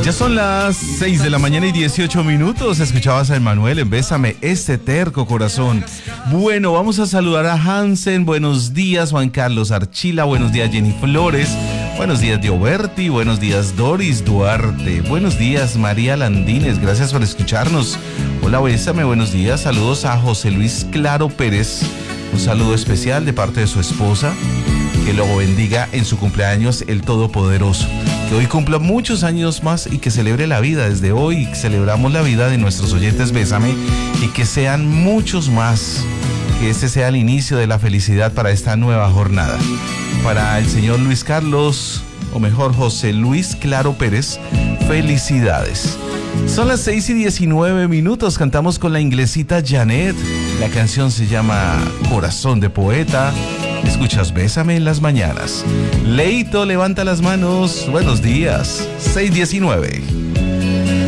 Ya son las 6 de la mañana y 18 minutos. Escuchabas a Emanuel en Bésame este terco corazón. Bueno, vamos a saludar a Hansen. Buenos días, Juan Carlos Archila. Buenos días, Jenny Flores. Buenos días, Dioberti. Buenos días, Doris Duarte. Buenos días, María Landines. Gracias por escucharnos. Hola, Bésame. Buenos días. Saludos a José Luis Claro Pérez. Un saludo especial de parte de su esposa. Que lo bendiga en su cumpleaños el Todopoderoso. Que hoy cumpla muchos años más y que celebre la vida. Desde hoy celebramos la vida de nuestros oyentes Bésame y que sean muchos más. Que este sea el inicio de la felicidad para esta nueva jornada. Para el señor Luis Carlos, o mejor José Luis Claro Pérez, felicidades. Son las 6 y 19 minutos. Cantamos con la inglesita Janet. La canción se llama Corazón de Poeta. Escuchas Bésame en las mañanas. Leito, levanta las manos. Buenos días. 6:19.